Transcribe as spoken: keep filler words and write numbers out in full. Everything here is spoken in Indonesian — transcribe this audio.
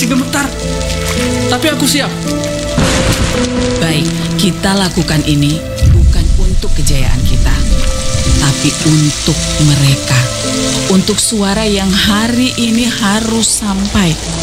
gemetar. Tapi aku siap. Baik, kita lakukan ini bukan untuk kejayaan kita, tapi untuk mereka. Untuk suara yang hari ini harus sampai